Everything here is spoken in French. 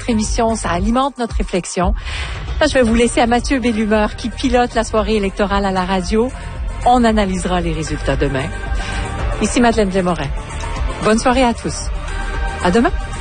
notre émission, ça alimente notre réflexion. Là, je vais vous laisser à Mathieu Bellumeur qui pilote la soirée électorale à la radio. On analysera les résultats demain. Ici Madeleine Desmorin. Bonne soirée à tous. À demain.